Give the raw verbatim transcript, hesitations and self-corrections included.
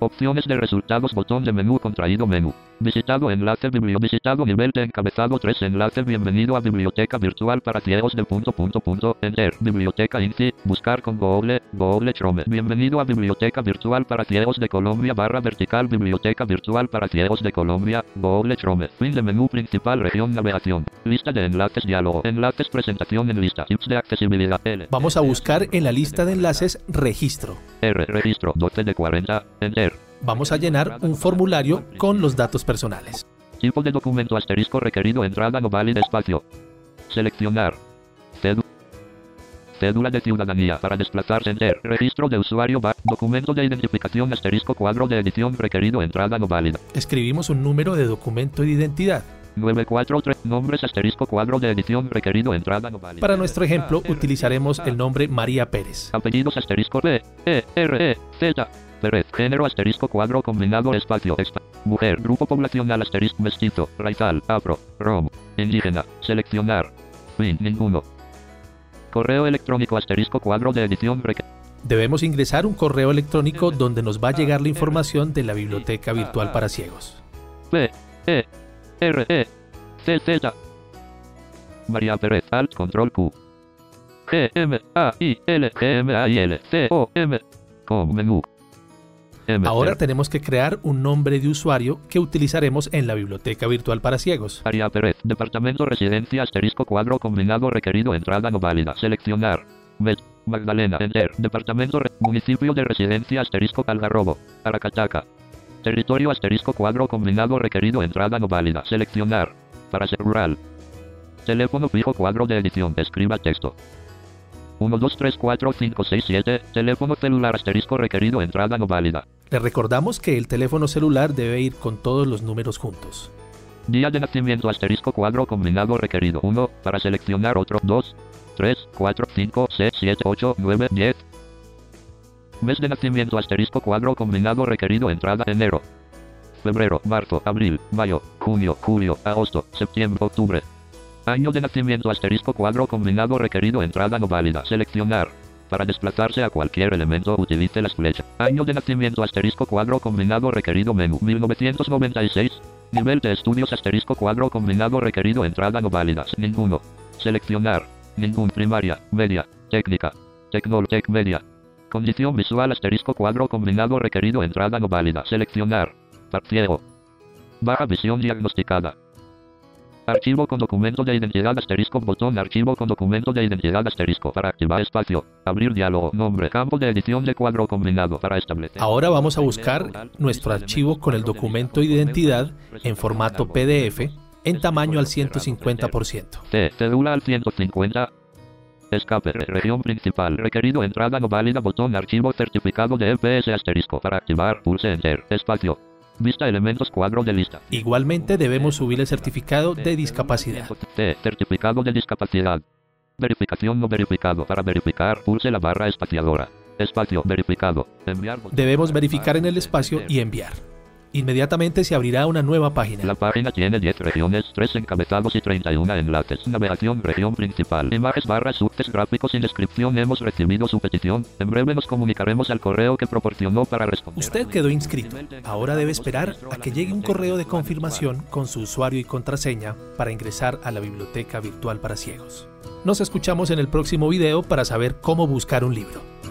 Opciones de resultados, botón de menú contraído, menú. Visitado enlace biblio, visitado nivel de encabezado tres enlace, bienvenido a biblioteca virtual para ciegos de punto punto punto, enter, biblioteca I N S I, buscar con Google, Google Chrome. Bienvenido a biblioteca virtual para ciegos de Colombia barra vertical, biblioteca virtual para ciegos de Colombia, Google Chrome. Fin de menú principal, región navegación. Lista de enlaces, diálogo, enlaces, presentación en lista, tips de accesibilidad, L. Vamos a buscar en la lista de enlaces registro. R, registro, doce de cuarenta, enter. Vamos a llenar un formulario con los datos personales. Tipo de documento asterisco requerido, entrada no válida, espacio. Seleccionar. Cédula. Cédula de ciudadanía para desplazarse, enter. Registro de usuario, va. Documento de identificación asterisco cuadro de edición requerido, entrada no válida. Escribimos un número de documento de identidad. nueve cuatro tres, nombres asterisco cuadro de edición requerido, entrada no válida. Para nuestro ejemplo utilizaremos el nombre María Pérez. Apellidos asterisco P, E, R, E, Z. Pérez, género asterisco cuadro combinado espacio, expa, mujer, grupo poblacional asterisco mestizo, raizal, afro, rom, indígena, seleccionar, fin, ninguno. Correo electrónico asterisco cuadro de edición requerido. Debemos ingresar un correo electrónico donde nos va a llegar la información de la biblioteca virtual para ciegos. P, E, R, E, C, Z. María Pérez, alt, control Q. G, M, A, I, L, G, M, A, I, L, C, O, M. Com, menú. Ahora tenemos que crear un nombre de usuario que utilizaremos en la biblioteca virtual para ciegos. María Pérez, departamento residencia asterisco cuadro combinado requerido, entrada no válida. Seleccionar. Met, Magdalena, enter. Departamento, re, municipio de residencia asterisco Algarrobo, Aracataca. Territorio asterisco cuadro combinado requerido, entrada no válida. Seleccionar. Para ser rural. Teléfono fijo cuadro de edición, escriba texto. uno, dos, tres, cuatro, cinco, seis, siete. Teléfono celular asterisco requerido, entrada no válida. Le recordamos que el teléfono celular debe ir con todos los números juntos. Día de nacimiento asterisco cuadro combinado requerido, uno. Para seleccionar otro, dos, tres, cuatro, cinco, seis, siete, ocho, nueve, diez. Mes de nacimiento asterisco cuadro combinado requerido, entrada enero. Febrero, marzo, abril, mayo, junio, julio, agosto, septiembre, octubre. Año de nacimiento asterisco cuadro combinado requerido, entrada no válida. Seleccionar. Para desplazarse a cualquier elemento utilice las flechas. Año de nacimiento asterisco cuadro combinado requerido, menú. mil novecientos noventa y seis. Nivel de estudios asterisco cuadro combinado requerido, entrada no válida. Ninguno. Seleccionar. Ningún. Primaria, media, técnica, tecnoltec media. Condición visual asterisco cuadro combinado requerido, entrada no válida. Seleccionar. Par ciego. Baja visión diagnosticada. Archivo con documento de identidad asterisco, botón archivo con documento de identidad asterisco para activar espacio, abrir diálogo, nombre, campo de edición de cuadro combinado para establecer. Ahora vamos a buscar nuestro archivo con el documento de identidad en formato P D F en tamaño al ciento cincuenta por ciento. T, cédula al ciento cincuenta. Escape, región principal, requerido, entrada no válida, botón archivo certificado de E P S asterisco para activar, pulse enter, espacio. Vista elementos cuadro de lista. Igualmente debemos subir el certificado de discapacidad. T, certificado de discapacidad. Verificación no verificado. Para verificar, pulse la barra espaciadora. Espacio verificado. Enviar. Debemos verificar en el espacio y enviar. Inmediatamente se abrirá una nueva página. La página tiene diez regiones, tres encabezados y treinta y uno enlaces. Navegación, región principal. Imágenes, barras, subtes, gráficos sin descripción. Hemos recibido su petición. En breve nos comunicaremos al correo que proporcionó para responder. Usted quedó inscrito. Ahora debe esperar a que llegue un correo de confirmación con su usuario y contraseña para ingresar a la biblioteca virtual para ciegos. Nos escuchamos en el próximo video para saber cómo buscar un libro.